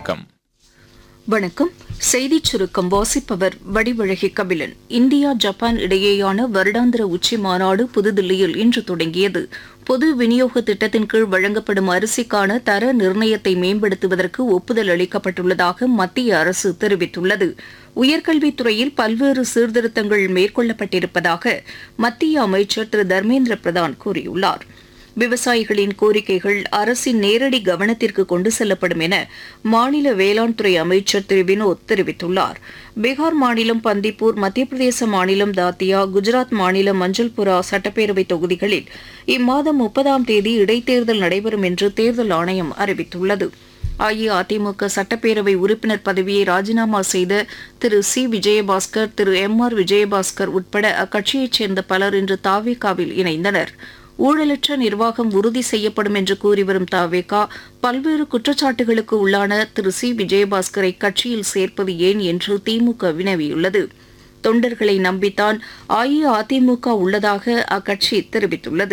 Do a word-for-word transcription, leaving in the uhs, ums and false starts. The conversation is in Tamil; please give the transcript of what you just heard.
வணக்கம். வணக்கம். செய்திச் சுருக்கம் வாசிப்பவர் வடிவழகி கபிலன். இந்தியா ஜப்பான் இடையேயான வருடாந்திர உச்சி மாநாடு புதுதில்லியில் இன்று தொடங்கியது. பொது விநியோக திட்டத்தின் கீழ் வழங்கப்படும் அரிசிக்கான தர நிர்ணயத்தை மேம்படுத்துவதற்கு ஒப்புதல் அளிக்கப்பட்டுள்ளதாக மத்திய அரசு தெரிவித்துள்ளது. உயர்கல்வித்துறையில் பல்வேறு சீர்திருத்தங்கள் மேற்கொள்ளப்பட்டிருப்பதாக மத்திய அமைச்சர் திரு தர்மேந்திர பிரதான் கூறியுள்ளார். விவசாயிகளின் கோரிக்கைகள் அரசின் நேரடி கவனத்திற்கு கொண்டு செல்லப்படும் என மாநில வேளாண் துறை அமைச்சர் திரு வினோத் தெரிவித்துள்ளார். பீகார் மாநிலம் பந்திப்பூர், மத்திய பிரதேச மாநிலம் தாத்தியா, குஜராத் மாநிலம் மஞ்சள்புரா சட்டப்பேரவை தொகுதிகளில் இம்மாதம் முப்பதாம் தேதி இடைத்தேர்தல் நடைபெறும் என்று தேர்தல் ஆணையம் அறிவித்துள்ளது. அஇஅதிமுக சட்டப்பேரவை உறுப்பினர் பதவியை ராஜினாமா செய்த திரு சி விஜயபாஸ்கர், திரு எம் ஆர் விஜயபாஸ்கர் உட்பட அக்கட்சியைச் சேர்ந்த பலர் இன்று தாவேகாவில் இணைந்தனர். ஊழலற்ற நிர்வாகம் உறுதி செய்யப்படும் என்று கூறி வரும் தாவேகா பல்வேறு குற்றச்சாட்டுகளுக்கு உள்ளான திரு சி விஜயபாஸ்கரை கட்சியில் சேர்ப்பது ஏன் என்று திமுக வினவியுள்ளது. தொண்டர்களை நம்பித்தான் அஇஅதிமுக உள்ளதாக அக்கட்சி தெரிவித்துள்ளது.